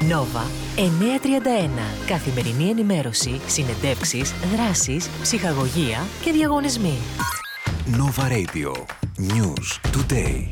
Nova 931. Καθημερινή ενημέρωση, συνεντεύξεις, δράσεις, ψυχαγωγία και διαγωνισμοί. Nova Radio. News Today.